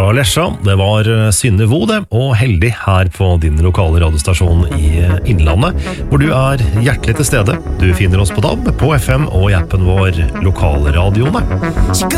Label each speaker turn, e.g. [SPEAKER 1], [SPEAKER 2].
[SPEAKER 1] fra Lesja. Det var Synne Vode og Heldig her på din lokale radiostasjon i Innlandet, hvor du hjertelig til stede. Du finner oss på DAB, på FM og i appen vår Lokalradioene.